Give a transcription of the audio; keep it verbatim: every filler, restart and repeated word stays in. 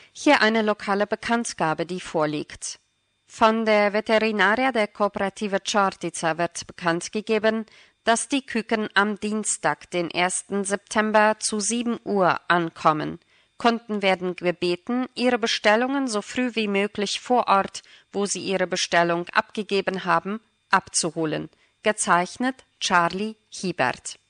Hier eine lokale Bekanntgabe, die vorliegt. Von der Veterinaria der Kooperative Čortica wird bekannt gegeben, dass die Küken am Dienstag, den ersten September zu sieben Uhr ankommen. Kunden werden gebeten, ihre Bestellungen so früh wie möglich vor Ort, wo sie ihre Bestellung abgegeben haben, abzuholen. Gezeichnet Charlie Hiebert.